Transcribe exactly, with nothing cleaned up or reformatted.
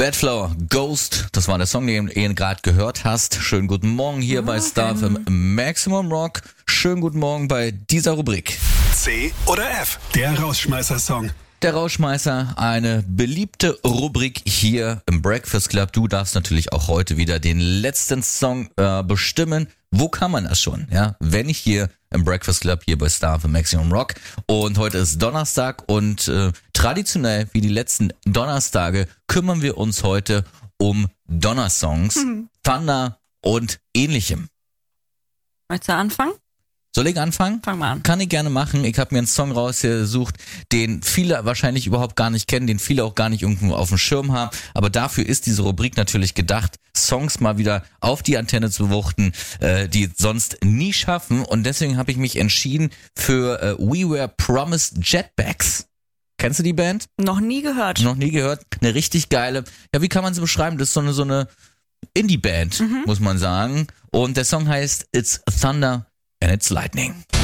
Badflower, Ghost, das war der Song, den du eben gerade gehört hast. Schönen guten Morgen hier bei Star F M Maximum Rock. Schönen guten Morgen bei dieser Rubrik. C oder F, der Rausschmeißer-Song. Der Rauschmeißer, eine beliebte Rubrik hier im Breakfast Club. Du darfst natürlich auch heute wieder den letzten Song äh, bestimmen. Wo kann man das schon? Ja, wenn nicht hier im Breakfast Club, hier bei Star F M Maximum Rock. Und heute ist Donnerstag und äh, traditionell wie die letzten Donnerstage kümmern wir uns heute um Donnersongs, mhm. Thunder und ähnlichem. Möchtest du anfangen? Soll ich anfangen? Fang mal an. Kann ich gerne machen. Ich habe mir einen Song rausgesucht, den viele wahrscheinlich überhaupt gar nicht kennen, den viele auch gar nicht irgendwo auf dem Schirm haben. Aber dafür ist diese Rubrik natürlich gedacht, Songs mal wieder auf die Antenne zu wuchten, äh, die sonst nie schaffen. Und deswegen habe ich mich entschieden für äh, We Were Promised Jetbacks. Kennst du die Band? Noch nie gehört. Noch nie gehört. Eine richtig geile, ja, wie kann man sie beschreiben? Das ist so eine, so eine Indie-Band, mhm. muss man sagen. Und der Song heißt It's Thunder and It's Lightning.